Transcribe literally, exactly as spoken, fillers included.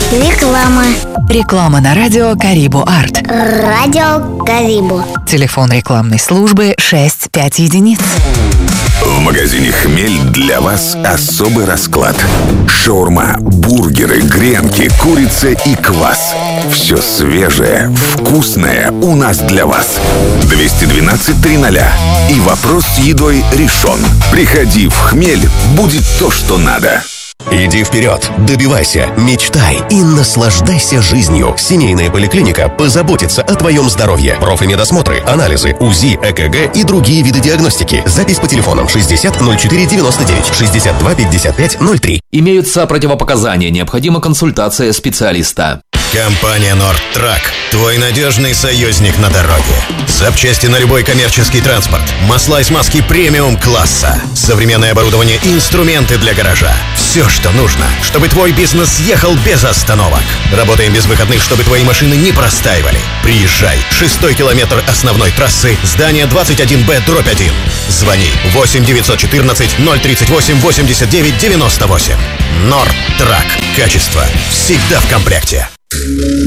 Реклама. Реклама на радио Карибу Арт. Радио Карибу. Телефон рекламной службы шесть пять единиц. В магазине «Хмель» для вас особый расклад. Шаурма, бургеры, гренки, курица и квас. Все свежее, вкусное у нас для вас. двести двенадцать триста. И вопрос с едой решен. Приходи в «Хмель», будет то, что надо. Иди вперед, добивайся, мечтай и наслаждайся жизнью. Семейная поликлиника позаботится о твоем здоровье. Профимедосмотры, анализы, УЗИ, ЭКГ и другие виды диагностики. Запись по телефонам шестьдесят ноль четыре девяносто девять, шестьдесят два пятьдесят пять ноль три. Имеются противопоказания, необходима консультация специалиста. Компания «Нордтрак» – твой надежный союзник на дороге. Запчасти на любой коммерческий транспорт, масла и смазки премиум-класса, современное оборудование и инструменты для гаража. Все, что нужно, чтобы твой бизнес ехал без остановок. Работаем без выходных, чтобы твои машины не простаивали. Приезжай. Шестой километр основной трассы, здание двадцать один Б дробь один. Звони восемь девятьсот четырнадцать ноль тридцать восемь восемьдесят девять девяносто восемь. «Нордтрак». Качество всегда в комплекте.